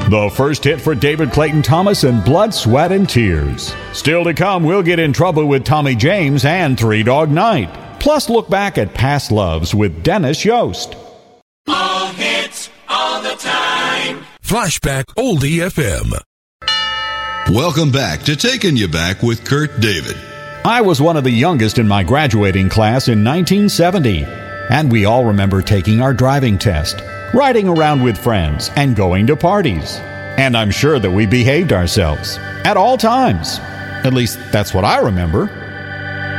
The first hit for David Clayton Thomas and Blood, Sweat, and Tears. Still to come, we'll get in trouble with Tommy James and Three Dog Night. Plus, look back at past loves with Dennis Yost. All hits, all the time. Flashback Oldie FM. Welcome back to Taking You Back with Kurt David. I was one of the youngest in my graduating class in 1970, and we all remember taking our driving test, riding around with friends, and going to parties. And I'm sure that we behaved ourselves at all times. At least, that's what I remember.